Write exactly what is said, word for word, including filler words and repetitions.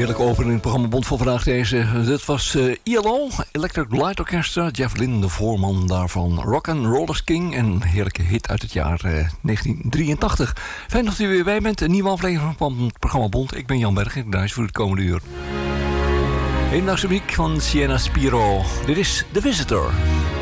heerlijke opening in het programma Bond voor vandaag deze. Dit was uh, I L O, Electric Light Orchestra. Jeff Lynne, de voorman daarvan. Rock and Rollers King, een heerlijke hit uit het jaar uh, negentien drieëntachtig. Fijn dat u weer bij bent. Een nieuwe aflevering van het programma Bond. Ik ben Jan Berg, ik draai voor het komende uur. Eendagse muziek van Sienna Spiro. Dit is The Visitor.